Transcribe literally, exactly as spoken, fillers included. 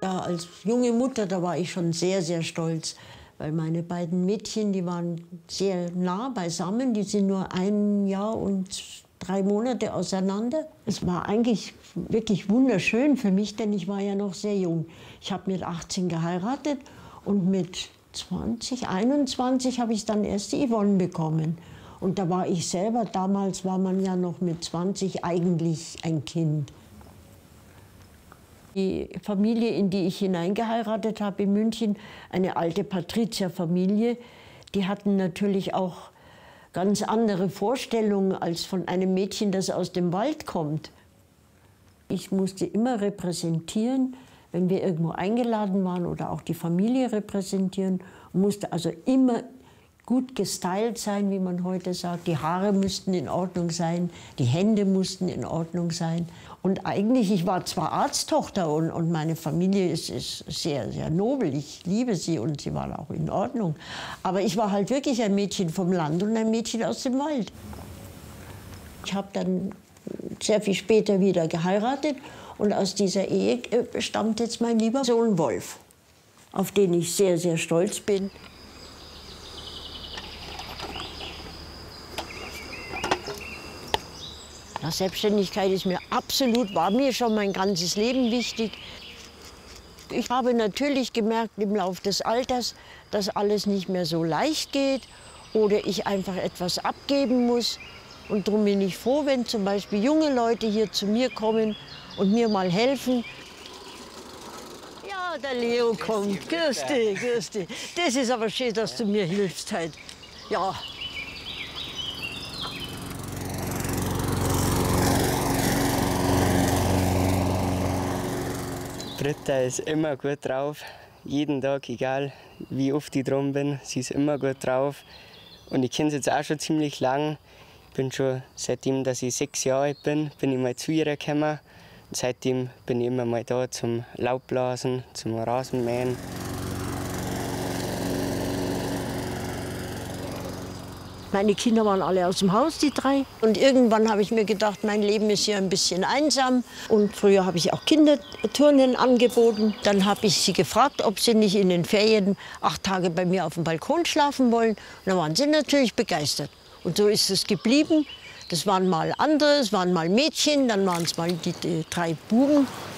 Ja, als junge Mutter, da war ich schon sehr, sehr stolz. Weil meine beiden Mädchen, die waren sehr nah beisammen. Die sind nur ein Jahr und drei Monate auseinander. Es war eigentlich wirklich wunderschön für mich, denn ich war ja noch sehr jung. Ich habe mit achtzehn geheiratet und mit zwanzig, einundzwanzig habe ich dann erst die Yvonne bekommen. Und da war ich selber, damals war man ja noch mit zwanzig eigentlich ein Kind. Die Familie, in die ich hineingeheiratet habe in München, eine alte Patrizierfamilie, die hatten natürlich auch ganz andere Vorstellungen als von einem Mädchen, das aus dem Wald kommt. Ich musste immer repräsentieren, wenn wir irgendwo eingeladen waren oder auch die Familie repräsentieren, musste also immer gut gestylt sein, wie man heute sagt. Die Haare mussten in Ordnung sein, die Hände mussten in Ordnung sein. Und eigentlich, ich war zwar Arzttochter und, und meine Familie ist, ist sehr, sehr nobel, ich liebe sie und sie war auch in Ordnung. Aber ich war halt wirklich ein Mädchen vom Land und ein Mädchen aus dem Wald. Ich habe dann sehr viel später wieder geheiratet und aus dieser Ehe stammt jetzt mein lieber Sohn Wolf, auf den ich sehr, sehr stolz bin. Ja, Selbstständigkeit ist mir absolut, war mir schon mein ganzes Leben wichtig. Ich habe natürlich gemerkt im Laufe des Alters, dass alles nicht mehr so leicht geht oder ich einfach etwas abgeben muss. Und darum bin ich froh, wenn zum Beispiel junge Leute hier zu mir kommen und mir mal helfen. Ja, der Leo kommt. Grüß dich, grüß dich. Das ist aber schön, dass du mir hilfst heute. Ja. Britta ist immer gut drauf, jeden Tag, egal wie oft ich dran bin, sie ist immer gut drauf. Und ich kenne sie jetzt auch schon ziemlich lang. Ich bin schon, seitdem dass ich sechs Jahre alt bin, bin ich mal zu ihr gekommen. Und seitdem bin ich immer mal da zum Laubblasen, zum Rasenmähen. Meine Kinder waren alle aus dem Haus, die drei. Und irgendwann habe ich mir gedacht, mein Leben ist hier ein bisschen einsam. Und früher habe ich auch Kinderturnen angeboten. Dann habe ich sie gefragt, ob sie nicht in den Ferien acht Tage bei mir auf dem Balkon schlafen wollen. Und dann waren sie natürlich begeistert. Und so ist es geblieben. Das waren mal andere, es waren mal Mädchen, dann waren es mal die, die drei Buben.